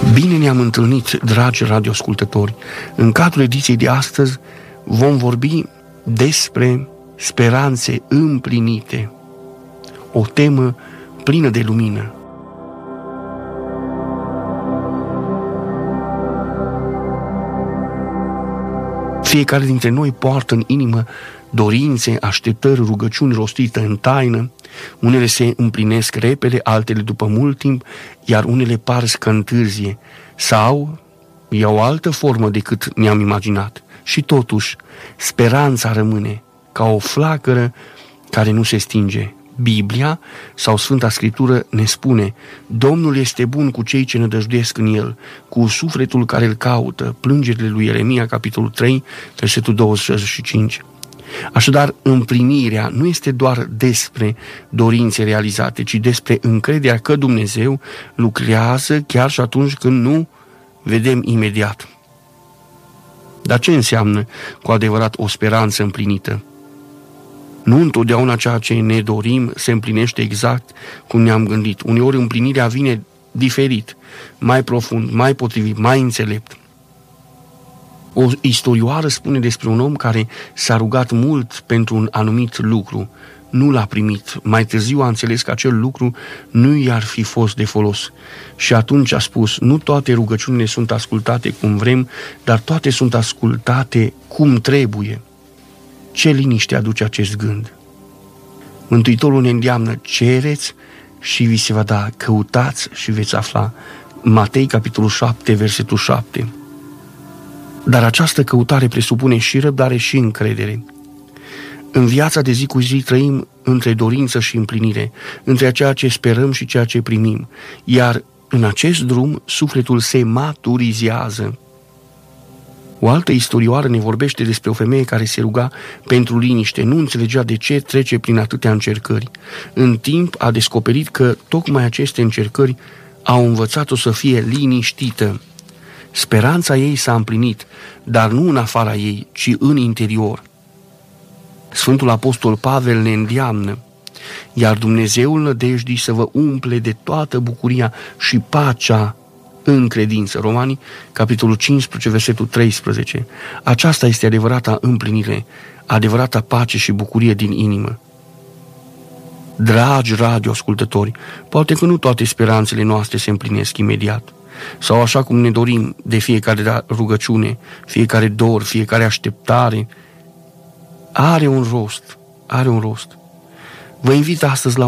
Bine ne-am întâlnit, dragi radioascultători! În cadrul ediției de astăzi vom vorbi despre speranțe împlinite, o temă plină de lumină. Fiecare dintre noi poartă în inimă dorințe, așteptări, rugăciuni rostite în taină. Unele se împlinesc repede, altele după mult timp, iar unele par că întârzie sau iau o altă formă decât ne-am imaginat. Și totuși, speranța rămâne ca o flacără care nu se stinge. Biblia sau Sfânta Scriptură ne spune: Domnul este bun cu cei ce nădăjduiesc în El, cu sufletul care îl caută. Plângerile lui Ieremia, capitolul 3, versetul 25. Așadar, împlinirea nu este doar despre dorințe realizate, ci despre încrederea că Dumnezeu lucrează chiar și atunci când nu vedem imediat. Dar ce înseamnă cu adevărat o speranță împlinită? Nu întotdeauna ceea ce ne dorim se împlinește exact cum ne-am gândit. Uneori împlinirea vine diferit, mai profund, mai potrivit, mai înțelept. O istorioară spune despre un om care s-a rugat mult pentru un anumit lucru, nu l-a primit. Mai târziu a înțeles că acel lucru nu i-ar fi fost de folos. Și atunci a spus: nu toate rugăciunile sunt ascultate cum vrem, dar toate sunt ascultate cum trebuie. Ce liniște aduce acest gând? Mântuitorul ne îndeamnă: cereți și vi se va da, căutați și veți afla. Matei, capitolul 7, versetul 7. Dar această căutare presupune și răbdare și încredere. În viața de zi cu zi trăim între dorință și împlinire, între ceea ce sperăm și ceea ce primim, iar în acest drum sufletul se maturizează. O altă istorioară ne vorbește despre o femeie care se ruga pentru liniște, nu înțelegea de ce trece prin atâtea încercări. În timp a descoperit că tocmai aceste încercări au învățat-o să fie liniștită. Speranța ei s-a împlinit, dar nu în afara ei, ci în interior. Sfântul Apostol Pavel ne îndeamnă: iar Dumnezeul nădejdii să vă umple de toată bucuria și pacea în credință. Romani, capitolul 15, versetul 13. Aceasta este adevărata împlinire, adevărata pace și bucurie din inimă. Dragi radioascultători, poate că nu toate speranțele noastre se împlinesc imediat, sau așa cum ne dorim de fiecare rugăciune, fiecare dor, fiecare așteptare, are un rost. Vă invit astăzi la